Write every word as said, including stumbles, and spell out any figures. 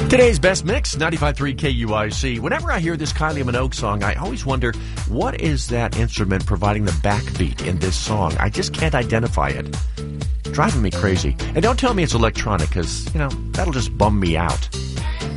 Today's Best Mix, ninety-five point three K U I C. Whenever I hear this Kylie Minogue song, I always wonder, what is that instrument providing the backbeat in this song? I just can't identify it. Driving me crazy. And don't tell me it's electronic, because, you know, that'll just bum me out.